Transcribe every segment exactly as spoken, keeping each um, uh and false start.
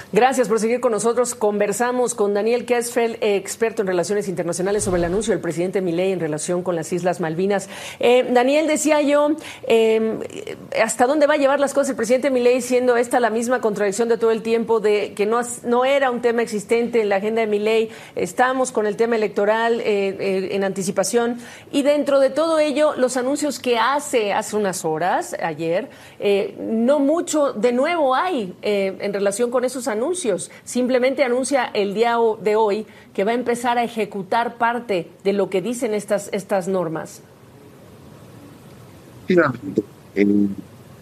Gracias por seguir con nosotros. Conversamos con Daniel Kersfeld, experto en relaciones internacionales, sobre el anuncio del presidente Milei en relación con las Islas Malvinas. Eh, Daniel, decía yo, eh, ¿hasta dónde va a llevar las cosas el presidente Milei, siendo esta la misma contradicción de todo el tiempo, de que no, no era un tema existente en la agenda de Milei? Estamos con el tema electoral eh, eh, en anticipación, y dentro de todo ello, los anuncios que hace hace unas horas, ayer, eh, no mucho de nuevo hay eh, en relación con esos anuncios. anuncios, simplemente anuncia el día de hoy que va a empezar a ejecutar parte de lo que dicen estas, estas normas. Finalmente, el,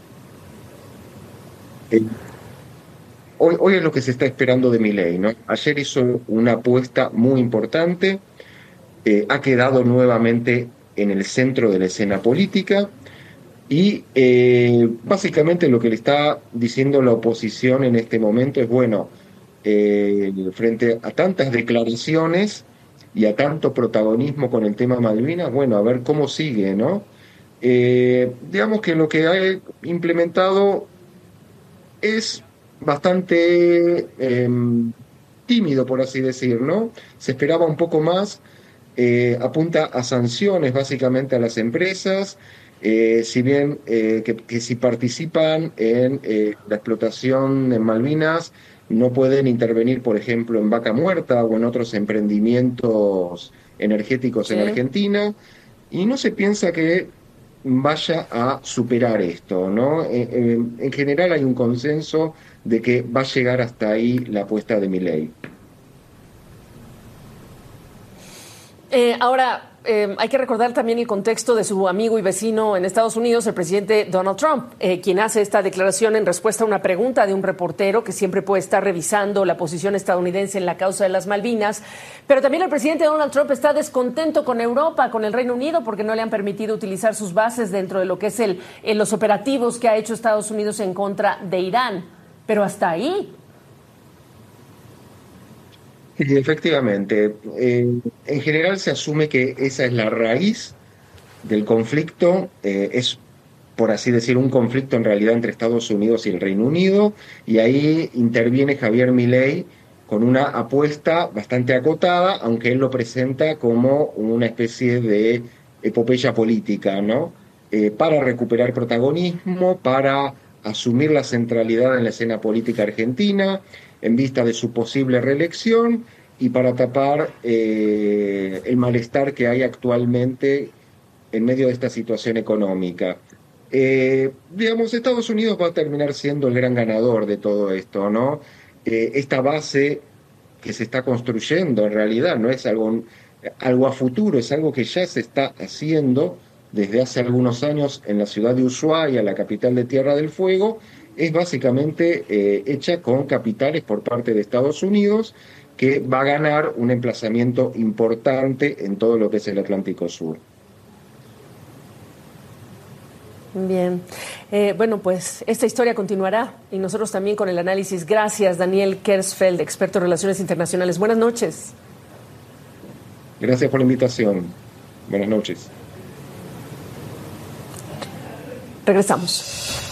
el, hoy, hoy es lo que se está esperando de Milei, ¿no? Ayer hizo una apuesta muy importante, eh, ha quedado nuevamente en el centro de la escena política. Y eh, básicamente lo que le está diciendo la oposición en este momento es, bueno, eh, frente a tantas declaraciones y a tanto protagonismo con el tema Malvinas, bueno, a ver cómo sigue, ¿no? Eh, digamos que lo que ha implementado es bastante eh, tímido, por así decir, ¿no? Se esperaba un poco más, eh, apunta a sanciones básicamente a las empresas, eh, si bien eh, que, que si participan en eh, la explotación en Malvinas, no pueden intervenir, por ejemplo, en Vaca Muerta o en otros emprendimientos energéticos en Sí. Argentina, y no se piensa que vaya a superar esto, ¿no? Eh, eh, en general hay un consenso de que va a llegar hasta ahí la apuesta de Milei. Eh, ahora, eh, hay que recordar también el contexto de su amigo y vecino en Estados Unidos, el presidente Donald Trump, eh, quien hace esta declaración en respuesta a una pregunta de un reportero que siempre puede estar revisando la posición estadounidense en la causa de las Malvinas. Pero también el presidente Donald Trump está descontento con Europa, con el Reino Unido, porque no le han permitido utilizar sus bases dentro de lo que es el, en los operativos que ha hecho Estados Unidos en contra de Irán. Pero hasta ahí. Sí, efectivamente. Eh, en general se asume que esa es la raíz del conflicto, eh, es, por así decir, un conflicto en realidad entre Estados Unidos y el Reino Unido, y ahí interviene Javier Milei con una apuesta bastante acotada, aunque él lo presenta como una especie de epopeya política, ¿no? Eh, para recuperar protagonismo, para asumir la centralidad en la escena política argentina, en vista de su posible reelección, y para tapar eh, el malestar que hay actualmente en medio de esta situación económica. Eh, digamos, Estados Unidos va a terminar siendo el gran ganador de todo esto, ¿no? Eh, esta base que se está construyendo en realidad no es algo, algo a futuro, es algo que ya se está haciendo desde hace algunos años en la ciudad de Ushuaia, la capital de Tierra del Fuego, es básicamente eh, hecha con capitales por parte de Estados Unidos, que va a ganar un emplazamiento importante en todo lo que es el Atlántico Sur. Bien, eh, bueno, pues esta historia continuará y nosotros también con el análisis. Gracias, Daniel Kersfeld, experto en relaciones internacionales. Buenas noches. Gracias por la invitación. Buenas noches. Regresamos.